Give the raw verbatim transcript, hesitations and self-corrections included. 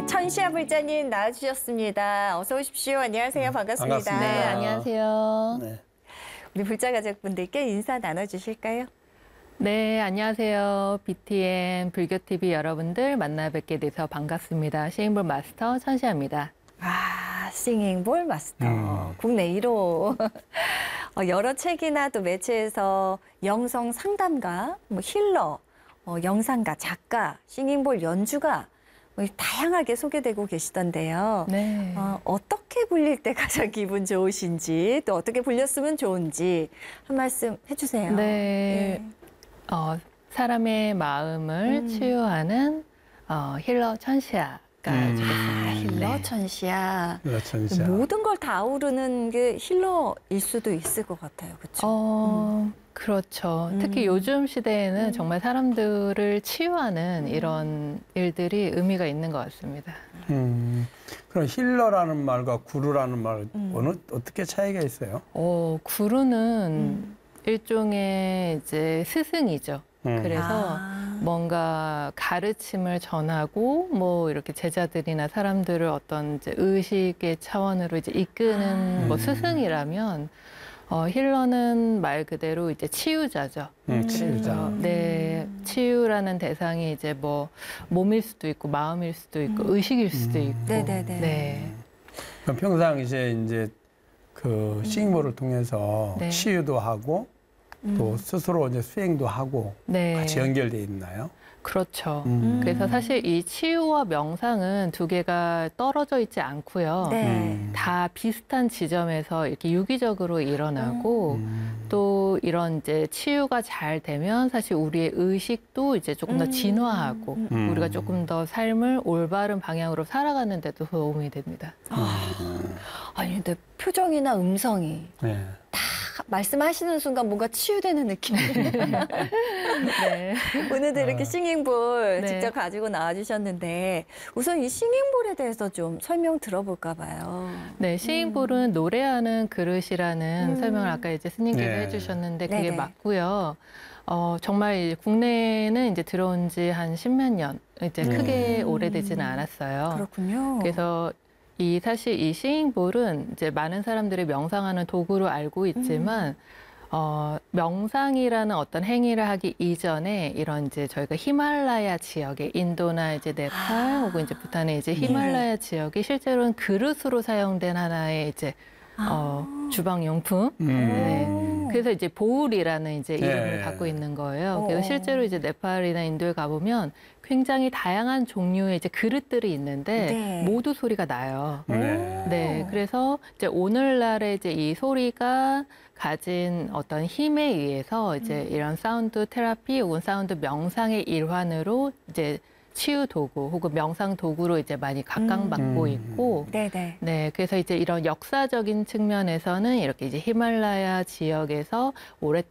천시아 불자님 나와주셨습니다. 어서 오십시오. 안녕하세요. 반갑습니다. 반갑습니다. 네, 안녕하세요. 네. 우리 불자 가족분들께 인사 나눠주실까요? 네, 안녕하세요. 비티엠 불교티비 여러분들 만나 뵙게 돼서 반갑습니다. 싱잉볼 마스터 천시아입니다. 아, 싱잉볼 마스터. 음. 국내 일 호. 어, 여러 책이나 또 매체에서 영성 상담가, 뭐 힐러, 어, 영상가, 작가, 싱잉볼 연주가 뭐 다양하게 소개되고 계시던데요. 네. 어, 어떻게 불릴 때 가장 기분 좋으신지, 또 어떻게 불렸으면 좋은지 한 말씀 해주세요. 네. 어, 사람의 마음을 음. 치유하는 어, 힐러 천시아가 음. 되겠습니다. 아, 힐러 네. 천시아. 천시아. 모든 걸 다 아우르는 게 힐러일 수도 있을 것 같아요. 그렇죠? 어, 그렇죠. 음. 특히 요즘 시대에는 음. 정말 사람들을 치유하는 음. 이런 일들이 의미가 있는 것 같습니다. 음. 그럼 힐러라는 말과 구루라는 말 음. 어느 어떻게 차이가 있어요? 어, 구루는 음. 일종의 이제 스승이죠. 음. 그래서 아. 뭔가 가르침을 전하고 뭐 이렇게 제자들이나 사람들을 어떤 이제 의식의 차원으로 이제 이끄는 아. 뭐 음. 스승이라면 어, 힐러는 말 그대로 이제 치유자죠. 음, 치유자. 음. 네, 치유라는 대상이 이제 뭐 몸일 수도 있고 마음일 수도 있고 음. 의식일 수도 음. 있고. 네네네. 네. 그럼 평상시에 이제 그 싱잉볼을 통해서 네. 치유도 하고 또 음. 스스로 이제 수행도 하고 네. 같이 연결돼 있나요? 그렇죠. 음. 그래서 사실 이 치유와 명상은 두 개가 떨어져 있지 않고요. 네. 음. 다 비슷한 지점에서 이렇게 유기적으로 일어나고 음. 또 이런 이제 치유가 잘 되면 사실 우리의 의식도 이제 조금 더 음. 진화하고 음. 우리가 조금 더 삶을 올바른 방향으로 살아가는 데도 도움이 됩니다. 아니, 근데 표정이나 음성이 네. 다 말씀하시는 순간 뭔가 치유되는 느낌이에요. 네. 오늘도 이렇게 아. 싱잉볼 네. 직접 가지고 나와주셨는데 우선 이 싱잉볼에 대해서 좀 설명 들어볼까 봐요. 네, 시인볼은 노래하는 그릇이라는 음. 설명을 아까 이제 스님께서 네. 해주셨는데 그게 네네. 맞고요. 어, 정말 이제 국내에는 이제 들어온 지 한 십몇 년, 이제 네. 크게 음. 오래되지는 않았어요. 그렇군요. 그래서 이 사실 이 시잉볼은 이제 많은 사람들이 명상하는 도구로 알고 있지만 어, 명상이라는 어떤 행위를 하기 이전에 이런 이제 저희가 히말라야 지역에 인도나 이제 네팔 아. 혹은 이제 부탄의 이제 네. 히말라야 지역이 실제로는 그릇으로 사용된 하나의 이제 어, 주방 용품. 음. 네. 그래서 이제 보울이라는 이제 네. 이름을 갖고 있는 거예요. 그래서 어. 실제로 이제 네팔이나 인도에 가보면 굉장히 다양한 종류의 이제 그릇들이 있는데 네. 모두 소리가 나요. 네. 네, 그래서 이제 오늘날의 이제 이 소리가 가진 어떤 힘에 의해서 이제 이런 사운드 테라피 혹은 사운드 명상의 일환으로 이제 치유 도구 혹은 명상 도구로 이제 많이 각광받고 음. 있고, 네네. 네, 그래서 이제 이런 역사적인 측면에서는 이렇게 이제 히말라야 지역에서 오랫동안